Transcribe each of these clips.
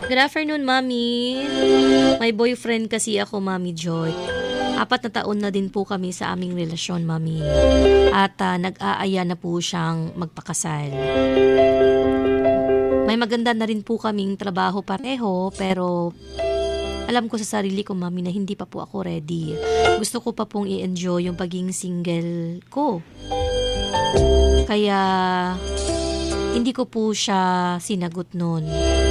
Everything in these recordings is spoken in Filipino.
Good afternoon, Mami. May boyfriend kasi ako, Mami Joy. 4 na taon na din po kami sa aming relasyon, Mami. At nag-aaya na po siyang magpakasal. May maganda na rin po kaming trabaho pareho, pero alam ko sa sarili ko, Mami, na hindi pa po ako ready. Gusto ko pa pong i-enjoy yung pagiging single ko. Kaya hindi ko po siya sinagot nun.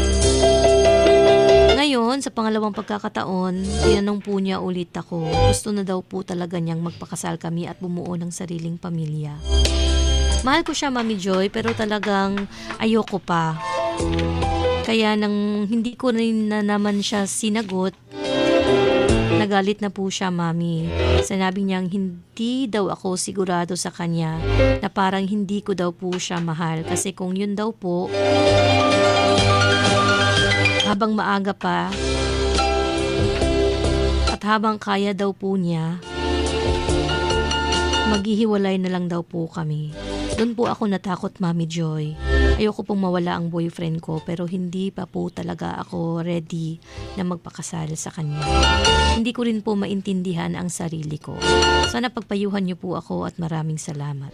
Ngayon, sa pangalawang pagkakataon, tinanong po niya ulit ako. Gusto na daw po talaga niyang magpakasal kami at bumuo ng sariling pamilya. Mahal ko siya, Mami Joy, pero talagang ayoko pa. Kaya nang hindi ko rin na naman siya sinagot, nagalit na po siya, Mami. Sinabi niyang hindi daw ako sigurado sa kanya, na parang hindi ko daw po siya mahal. Kasi kung yun daw po, habang maaga pa at habang kaya daw po niya, maghihiwalay na lang daw po kami. Doon po ako natakot, Mami Joy. Ayoko pong mawala ang boyfriend ko, pero hindi pa po talaga ako ready na magpakasal sa kanya. Hindi ko rin po maintindihan ang sarili ko. Sana pagpayuhan niyo po ako at maraming salamat.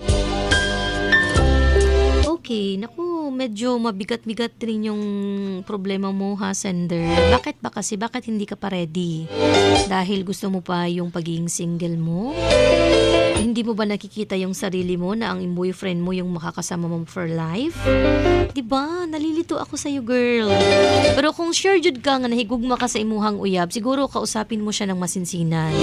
Okay, naku, medyo mabigat-bigat rin yung problema mo, ha, sender. Bakit ba kasi? Bakit hindi ka pa ready? Dahil gusto mo pa yung pagiging single mo? Hindi mo ba nakikita yung sarili mo na ang boyfriend mo yung makakasama mo for life? Diba? Nalilito ako sa'yo, girl. Pero kung sure jud ka nga nahigugma ka sa imuhang uyab, siguro kausapin mo siya ng masinsinan.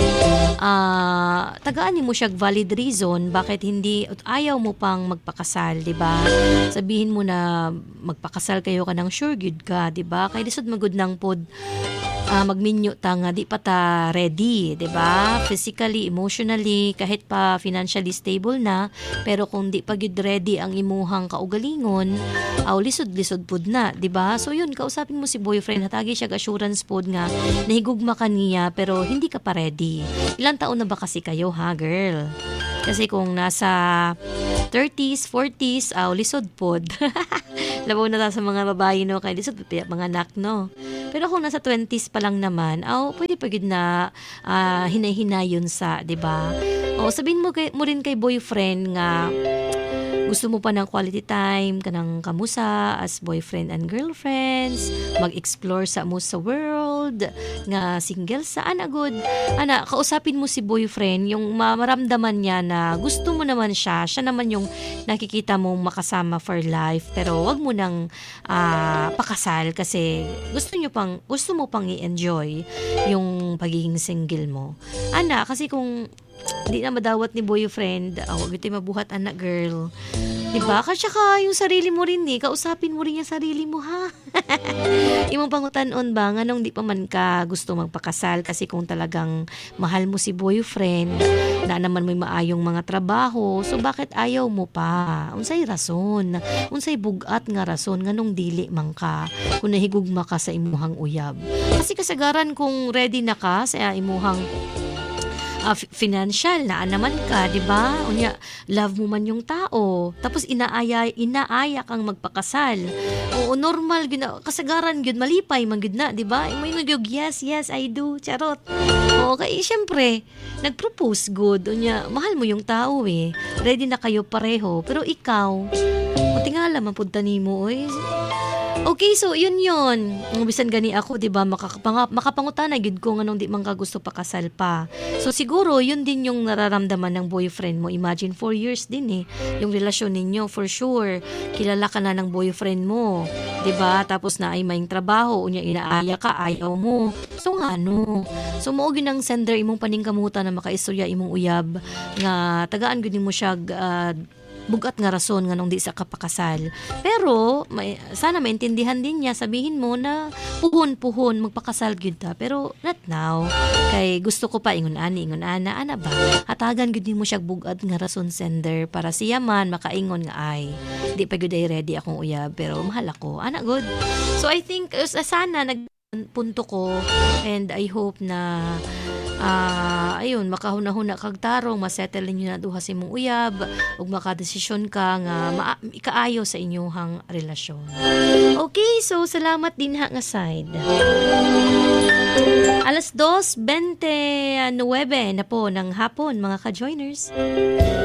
Tagaan mo siya valid reason bakit hindi ayaw mo pang magpakasal, diba? Sabihin mo na magpakasal kayo ka ng sure good ka, diba? Kaya lisod magud ng pod magminyo ta nga di pa ta ready, 'di ba? Physically, emotionally, kahit pa financially stable na, pero kung di pa gid ready ang imuhang kaugalingon, aw lisod-lisod pud na, 'di ba? So yun, kausapin mo si boyfriend, hatagi siya assurance pod nga nahigugma ka niya pero hindi ka pa ready. Ilang taon na ba kasi kayo, ha, girl? Kasi kung nasa 30s, 40s, lisod pod. Labaw na ta sa mga babae, no? Kaya lisod, mga anak, no? Pero kung nasa 20s pa lang naman, pwede pa yun na hinay-hinayon sa, 'di ba? Sabihin mo rin kay boyfriend nga gusto mo pa ng quality time, kanang kamusa as boyfriend and girlfriends, mag-explore sa mo sa world, nga single sa good. Kausapin mo si boyfriend, yung maramdaman niya na gusto mo naman siya naman yung nakikita mong makasama for life, pero wag mo nang pakasal kasi gusto mo pang i-enjoy yung pagiging single mo. Kasi kung hindi na madawat ni boyfriend, wag ito mabuhat, anak, girl. Diba? Kasi ka yung sarili mo rin, kausapin mo rin yung sarili mo, ha? Imong pangutanon ba nga nung di pa man ka gusto magpakasal kasi kung talagang mahal mo si boyfriend, na naman may maayong mga trabaho, so bakit ayaw mo pa? Unsay rason? Unsay bugat nga rason nga nung dili man ka kung nahigugma ka sa imuhang uyab? Kasi kasagaran kung ready na ka sa imuhang financial na naman ka, 'di ba? Unya, love mo man yung tao. Tapos inaaya kang magpakasal. Oo, normal gyud kasagaran gyud malipay man gyud na, 'di ba? Imo gyud yes, I do. Charot. Okay, syempre, nag-propose good. Unya, mahal mo yung tao eh. Ready na kayo pareho, pero ikaw, tingala man pud nimo oy. Okay, so yun. Bisan gani ako, 'di ba, makapangutana gyud ko nganong di man ka gusto pakasal pa. So siguro yun din yung nararamdaman ng boyfriend mo. Imagine 4 years din yung relasyon ninyo, for sure. Kilala ka na ng boyfriend mo, 'di ba? Tapos na ay may trabaho, unya inaaya ka, ayaw mo. So So mao gyud ang sender imong paningkamutan na makaistorya imong uyab nga tagaan gyud mo siya bugat nga rason nga nung di sa kapakasal. Pero sana maintindihan din niya, sabihin mo na puhon magpakasal gyud ta, pero not now. Kay gusto ko pa ingon ana ba. Hatagan gyud mo siya bugat nga rason, sender, para siya man makaingon nga ay di pa gyud ready akong uyab pero mahal ako. Good. So I think sana punto ko, and I hope na ayun makahuna-huna kag tarong masettle ninyo na duha sa imong uyab ug makadesisyon ka nga ikaayo sa inyong relasyon. Okay, so salamat din ha nga side. 2:29 na po ng hapon mga ka-joiners.